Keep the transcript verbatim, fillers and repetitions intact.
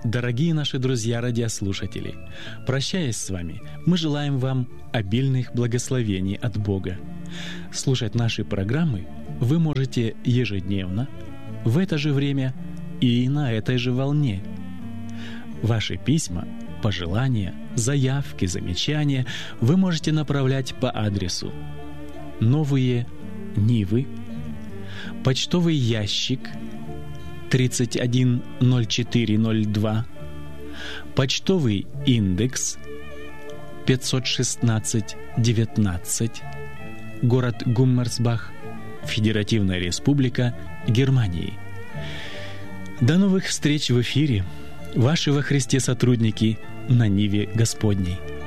Дорогие наши друзья-радиослушатели, прощаясь с вами, мы желаем вам обильных благословений от Бога. Слушать наши программы вы можете ежедневно, в это же время и на этой же волне. Ваши письма, пожелания, заявки, замечания вы можете направлять по адресу Новые Нивы, почтовый ящик тридцать один ноль четыре ноль два, почтовый индекс пятьсот шестнадцать девятнадцать, город Гуммерсбах, Федеративная Республика Германии. До новых встреч в эфире, ваши во Христе сотрудники на Ниве Господней.